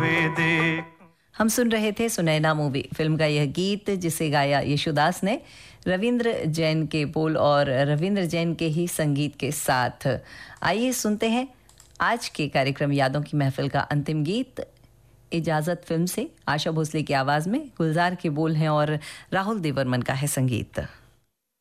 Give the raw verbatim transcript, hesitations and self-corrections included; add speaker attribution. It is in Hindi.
Speaker 1: हुए देख।
Speaker 2: हम सुन रहे थे सुनैना मूवी फिल्म का यह गीत, जिसे गाया यशुदास ने रविंद्र जैन के बोल और रविंद्र जैन के ही संगीत के साथ। आइए सुनते हैं आज के कार्यक्रम यादों की महफिल का अंतिम गीत इजाजत फिल्म से। आशा भोसले की आवाज में गुलजार के बोल हैं और राहुल देवर्मन का है संगीत।